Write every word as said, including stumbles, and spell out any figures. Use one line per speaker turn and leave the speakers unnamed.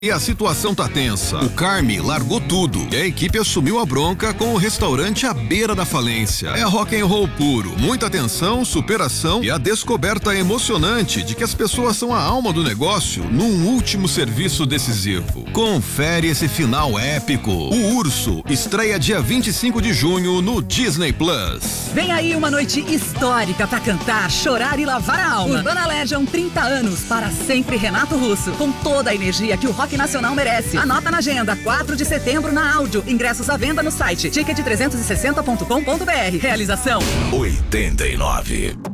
E a situação tá tensa. O Carme largou tudo e a equipe assumiu a bronca com o restaurante à beira da falência. É rock and roll puro, muita tensão, superação e a descoberta emocionante de que as pessoas são a alma do negócio num último serviço decisivo. Confere esse final épico. O Urso estreia dia vinte e cinco de junho no Disney Plus.
Vem aí uma noite histórica pra cantar, chorar e lavar a alma. Urbana Legend, trinta anos, para sempre Renato Russo, com toda a energia que o rock nacional merece. Anota na agenda, quatro de setembro na Áudio. Ingressos à venda no site ticket trezentos e sessenta ponto com ponto br. Realização
oitenta e nove.